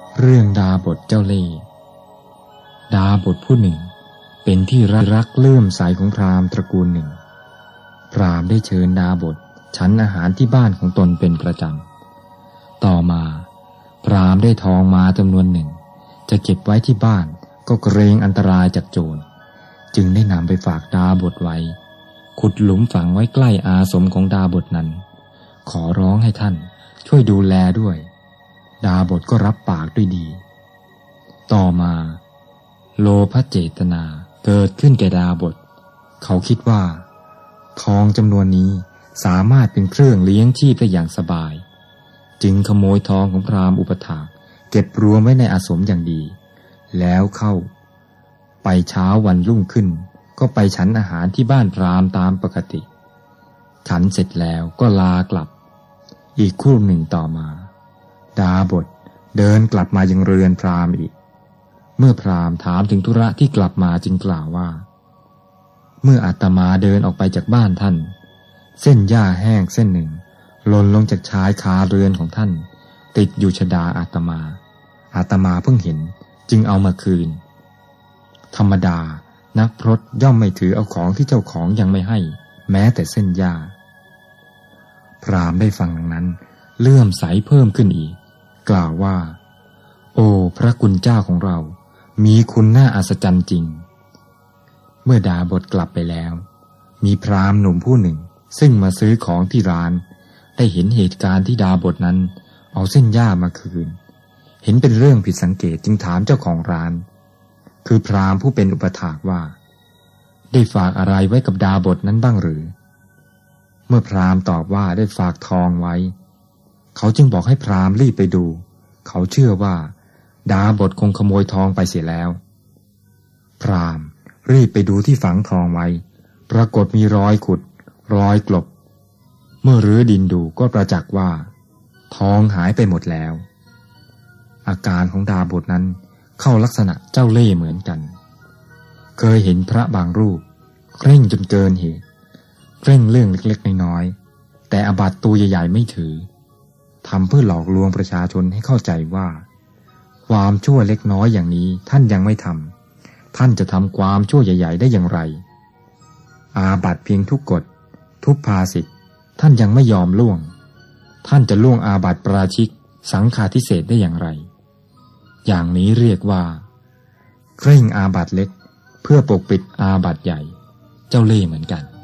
เรื่องดาบทเจ้าเล่ห์ดาบทผู้หนึ่งเป็นที่รักเลื่อมใสของพราหมณ์ตระกูลหนึ่งพราหมณ์ได้เชิญดาบทฉันอาหารที่บ้านของตนเป็นประจำต่อมาพราหมณ์ได้ทองมาจำนวนหนึ่งจะเก็บไว้ที่บ้านก็เกรงอันตรายจากโจรจึงได้นำไปฝากดาบทไว้ขุดหลุมฝังไว้ใกล้อาสมของดาบทนั้นขอร้องให้ท่านช่วยดูแลด้วยดาบทก็รับปากด้วยดีต่อมาโลภเจตนาเกิดขึ้นแก่ดาบทเขาคิดว่าทองจำนวนนี้สามารถเป็นเครื่องเลี้ยงชีพได้อย่างสบายจึงขโมยทองของพราหมณ์อุปถากเก็บรวมไว้ในอาสมอย่างดีแล้วเข้าไปเช้าวันรุ่งขึ้นก็ไปฉันอาหารที่บ้านพราหมณ์ตามปกติฉันเสร็จแล้วก็ลากลับอีกครู่หนึ่งต่อมาดาบทเดินกลับมายังเรือนพราหมณ์อีกเมื่อพราหมณ์ถามถึงธุระที่กลับมาจึงกล่าวว่าเมื่ออาตมาเดินออกไปจากบ้านท่านเส้นหญ้าแห้งเส้นหนึ่งหล่นลงจากชายคาเรือนของท่านติดอยู่ชฎาอาตมาเพิ่งเห็นจึงเอามาคืนธรรมดานักพรตย่อมไม่ถือเอาของที่เจ้าของยังไม่ให้แม้แต่เส้นหญ้าพราหมณ์ได้ฟังดังนั้นเลื่อมใสเพิ่มขึ้นอีกกล่าวว่าโอ้พระคุณเจ้าของเรามีคุณน่าอัศจรรย์จริงเมื่อดาบทกลับไปแล้วมีพราหมณ์หนุ่มผู้หนึ่งซึ่งมาซื้อของที่ร้านได้เห็นเหตุการณ์ที่ดาบทนั้นเอาเส้นหญ้ามาคืนเห็นเป็นเรื่องผิดสังเกตจึงถามเจ้าของร้านคือพราหมณ์ผู้เป็นอุปถากว่าได้ฝากอะไรไว้กับดาบทนั้นบ้างหรือเมื่อพราหมณ์ตอบว่าได้ฝากทองไว้เขาจึงบอกให้พราหมณ์รีบไปดูเขาเชื่อว่าดาบทคงขโมยทองไปเสียแล้วพราหมณ์รีบไปดูที่ฝังทองไว้ปรากฏมีรอยขุดรอยกลบเมื่อรื้อดินดูก็ประจักษ์ว่าทองหายไปหมดแล้วอาการของดาบทนั้นเข้าลักษณะเจ้าเล่ห์เหมือนกันเคยเห็นพระบางรูปเคร่งจนเกินเหตุเคร่งเรื่องเล็กๆน้อยๆแต่อาบัติตัวใหญ่ๆไม่ถือทำเพื่อหลอกลวงประชาชนให้เข้าใจว่าความชั่วเล็กน้อยอย่างนี้ท่านยังไม่ทำท่านจะทำความชั่วใหญ่ๆได้อย่างไรอาบัติเพียงทุกกฎทุกภาสิทธิ์ท่านยังไม่ยอมล่วงท่านจะล่วงอาบัติปราชิกสังฆาทิเศษได้อย่างไรอย่างนี้เรียกว่าเคร่งอาบัติเล็กเพื่อปกปิดอาบัติใหญ่เจ้าเล่ห์เหมือนกัน